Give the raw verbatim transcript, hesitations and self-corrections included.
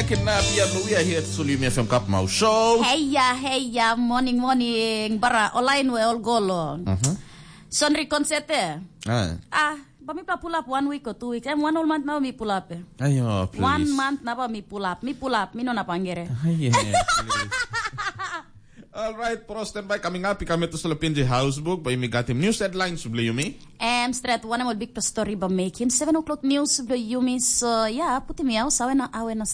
Kinapia, we are here to Sulimi F M Kapmau Show. Hey ya, hey ya, morning, morning. Bara, online we all golo. Uh-huh. Sonri konsete. Ah. Ah, ba mi pa pull up one week or two weeks. I'm one whole month na mi pull up. Ayo, please. One month na ba mi pull up. Mi pull up, mi no na pangere. Ayo, all right, pro standby coming up. Kami to sa Lapinji Housebook. Ba imigatim news headlines subli Yumi. Um, straight one more big story ba making. Seven o'clock news subli Yumi. So yeah, puti mi aw sawe na awe na